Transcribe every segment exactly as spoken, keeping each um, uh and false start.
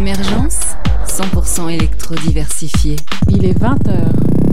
Émergence, cent pour cent électro-diversifié. Il est vingt heures.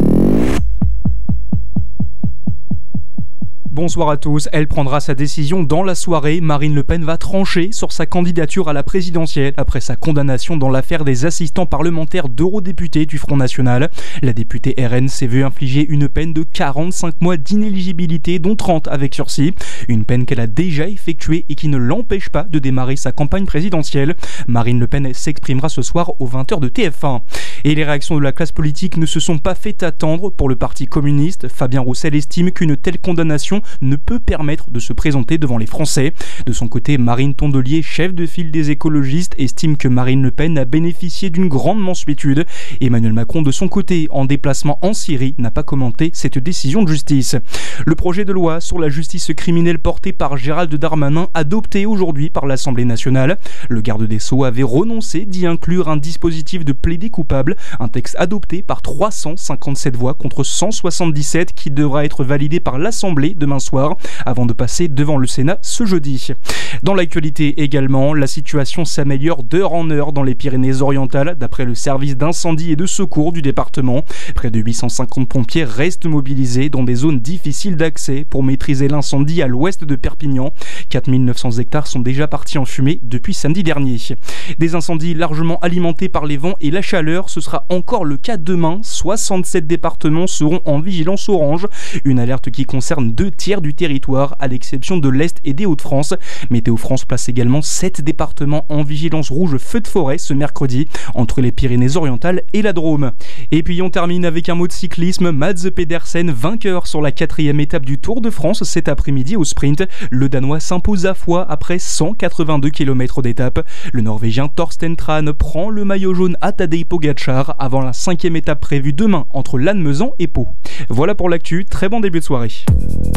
Bonsoir à tous, elle prendra sa décision dans la soirée. Marine Le Pen va trancher sur sa candidature à la présidentielle après sa condamnation dans l'affaire des assistants parlementaires d'eurodéputés du Front National. La députée R N s'est vue infliger une peine de quarante-cinq mois d'inéligibilité, dont trente avec sursis. Une peine qu'elle a déjà effectuée et qui ne l'empêche pas de démarrer sa campagne présidentielle. Marine Le Pen s'exprimera ce soir aux vingt heures de T F un. Et les réactions de la classe politique ne se sont pas fait attendre. Pour le Parti communiste, Fabien Roussel estime qu'une telle condamnation ne peut permettre de se présenter devant les Français. De son côté, Marine Tondelier, chef de file des écologistes, estime que Marine Le Pen a bénéficié d'une grande mansuétude. Emmanuel Macron, de son côté, en déplacement en Syrie, n'a pas commenté cette décision de justice. Le projet de loi sur la justice criminelle porté par Gérald Darmanin, adopté aujourd'hui par l'Assemblée nationale. Le garde des Sceaux avait renoncé d'y inclure un dispositif de plaidé coupable, un texte adopté par trois cent cinquante-sept voix contre cent soixante-dix-sept qui devra être validé par l'Assemblée demain soir avant de passer devant le Sénat ce jeudi. Dans l'actualité également, la situation s'améliore d'heure en heure dans les Pyrénées-Orientales d'après le service d'incendie et de secours du département. Près de huit cent cinquante pompiers restent mobilisés dans des zones difficiles d'accès pour maîtriser l'incendie à l'ouest de Perpignan. quatre mille neuf cents hectares sont déjà partis en fumée depuis samedi dernier. Des incendies largement alimentés par les vents et la chaleur, ce sera encore le cas demain. soixante-sept départements seront en vigilance orange, une alerte qui concerne deux tiers du territoire, à l'exception de l'Est et des Hauts-de-France. Météo France place également sept départements en vigilance rouge feu de forêt ce mercredi, entre les Pyrénées-Orientales et la Drôme. Et puis on termine avec un mot de cyclisme. Mads Pedersen, vainqueur sur la quatrième étape du Tour de France cet après-midi au sprint. Le Danois s'impose à Foix après cent quatre-vingt-deux kilomètres d'étape. Le Norvégien Thorsten Tran prend le maillot jaune à Tadej Pogacar avant la cinquième étape prévue demain entre Lannemezan et Pau. Voilà pour l'actu, très bon début de soirée.